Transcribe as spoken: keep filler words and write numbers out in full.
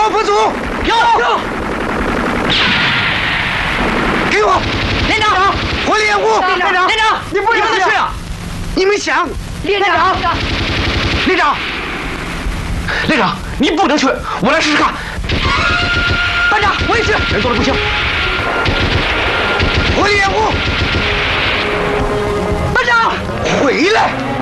毛不足？ 有有。 给我！ 连长， 火力掩护！ 连长，连长， 你不能去啊！你们想？ 连长， 连长，连长，你不能去，我来试试看。 班长，我也去。 人多的不行。火力掩护！ 班长， 回来！